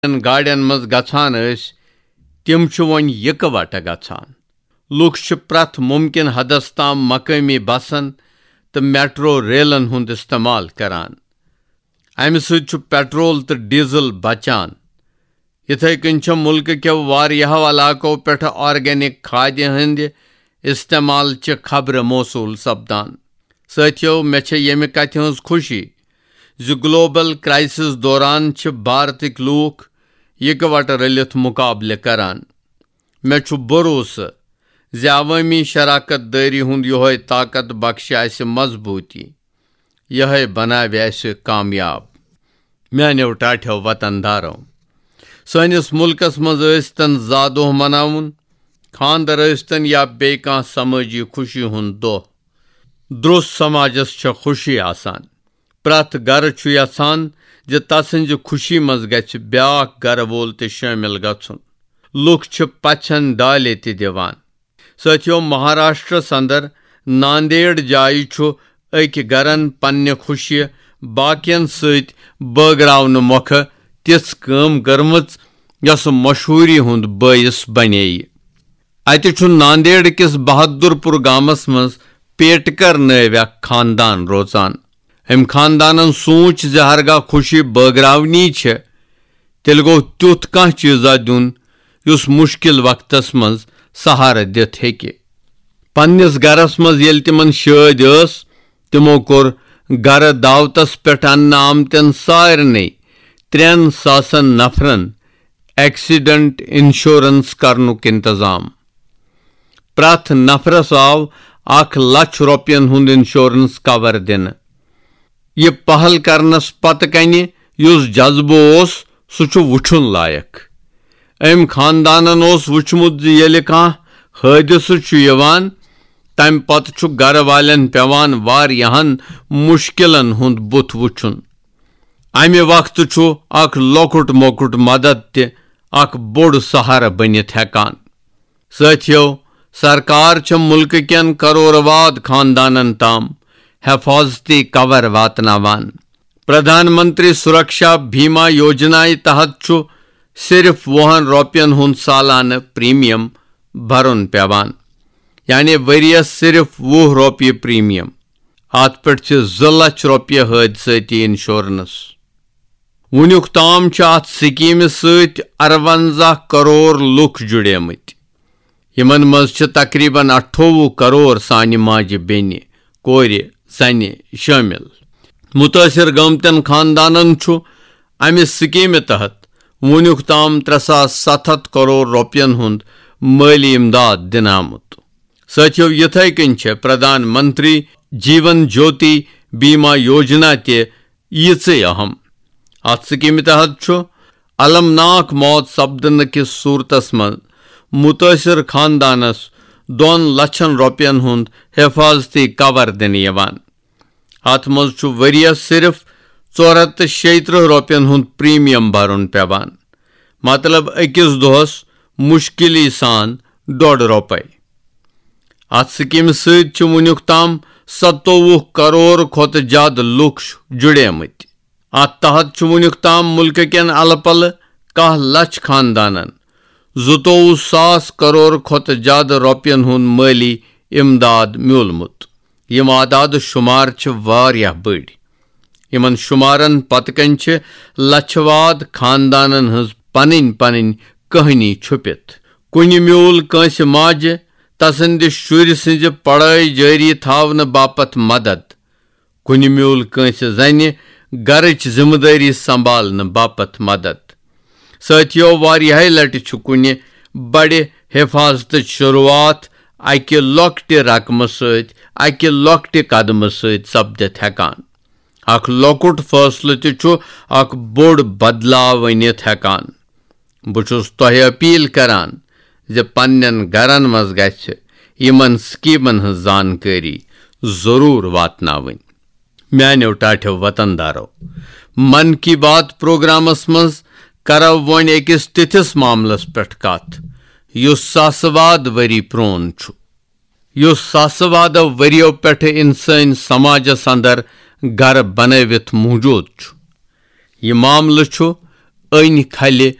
गाड़ियन मज गछान तिम वन यकवट गछान। लुख प्रथ मुमकिन हदस ताम मकामी बसन तो मेट्रो रेलन हुंद इस्तेमाल करान। अमि सु पेट्रोल तो डीजल बचान। इथे कन मुल्क के वारियाहो इलाको पे ऑर्गेनिक खाद्य हंद इस्तेमाल च खबर मौसूल सपदान। साथियों, मे यमि कथ हज खुशी जो ग्लोबल क्राइसिस दौरान भारतक लूख यकवट रलित मुकाबले करान। मे भरोस ज अवामी शराकत दारी हुंद यह ताकत बख्श आस मजबूती, यह बनाव आस कामयाब। म्यानो टाठ्यो वतनदारों, सनिस मुल्कस मज स्तन ज़ादोह मनाउन, खानदर स्तन या बे कां समाजी खुशी हुंद दोह। द्रुस समाजस छ खुशी आसान। प्रथ गर यसान ज तसंज खुशी मज गछ ब्याख गर वोल ते शामिल गछुन। लुख पछन डाले ते दिवान। साथियों, महाराष्ट्र अंदर नांदेड़ जाय अक गरन पन्ने खुशी बाकियन सत बगरावन मोख तिस काम करमच यस मशहूरी हुंद बायस बने। अत नांदेड़ किस बहादुरपुर गामस मज पेटकर नव खानदान रोजान। अम खानदान सोच ज हरगा खुशी बगरावनी तेल गो तुथ कह चीजा दुन युस मुश्किल वक्तस मज सहारा दित हेके। पन्निस गरस मज येल तिमन शाद तिमो कोर गर दावतस पेट अन्न आमतन सारने 3,000 नफरन एक्सीडेंट इंश्योरेंस करनुक इंतजाम। प्रथ नफरस आव ₹1,00,000 हुंद इंश्योरेंस कवर दिन। यह पहल करनस पत कने युस जज्बो सु वुछुन लायक। अम खानदानन वुचमुत येल कां हादिसु यवान तम पत गर वालन पेवान वारियाहन मुश्किलन हुंद बुत वुछुन। अमे वक्त अख लोकुट मोकुट मदद ते अख बोड़ सहारा बनित हेकान। साथियों, सरकार छ मुल्क केन करोड़वाद खानदानन ताम हिफाजती कवर वातनावान। प्रधानमंत्री सुरक्षा बीमा योजना तहत सिर्फ ₹20 हुंद सालाना प्रीमियम भरुन पेवान, यानी वरियस सिर्फ ₹20 प्रीमियम। अत पे ₹2 लाख हादसाती इंश्योरेंस। वुनुक ताम अत स्कीम सत 58 करोड़ लुख जुड़ेमत। यमन मज तकरीबन 28 करोड़ सानि माज बेनि कोर जने शामिल। मुतासिर गमतन खानदानन अमि स्कीम तहत वुनुक ताम ₹3,700 करोड़ हुंद माली इमदाद दिन आमुत। साथियों, यथे कन प्रधानमंत्री जीवन ज्योति बीमा योजना ते यीचे अहम। अत स्कीम तहत अलमनाक मौत सपदन किस सूरतस मज मुतासिर खानदानस ₹2 लाख हुंद हिफाजती कवर दिन यवान। अत मज वरियस सिर्फ ₹436 हुंद प्रीमियम भरुन पेवान, मतलब अकिस दोहस मुश्किल सान ₹1.5। अत स्कीम सत वुनुक ताम 27 करोड़ खोत ज्याद लुख जुड़ेमत। अत तहत वुनुक ताम मुल्क केन अलपल 1 लाख खानदानन 22,000 करोड़ खोत ज्यादा रुपयन हुंद माली इमदाद म्यूलमुत। यम आदाद शुमार वारियाह बड़। यमन शुमारन पतकन लछवाद खानदानन हज पनिन पनिन कहानी छुपित। कुन म्यूल कंस माज तसंद शुर सिंज पढ़ाई जारी थावन बापत मदद। कुन म्यूल कंस जने गरच जिम्मेदारी संभालन बापत मदद। साथियों, वारियाह लट कुन बड़े हिफाजत शुरुआत अकि लॉकटे रकम सत अकि लॉकटे कदम सत सपदित हेकान। अख लॉकुट फैसले ते अख बोड़ बदलाव अनित हेकान। बुछुस तोह अपील करान ज पन्नन गरन मज गछ यमन स्कीमन हज जानकारी जरूर वातनावन। म्यानो टाठ्यो वतनदारो, मन की बात प्रोग्रामस मज करव वन अकिस तिथिस मामलस पेठ कथ युस सासवाद वरी प्रोन छु। युस सासवाद वरियो पेठ इंसान समाजस अंदर घर बनवित मौजूद छु। यह मामल छु أنۍ کھلہِ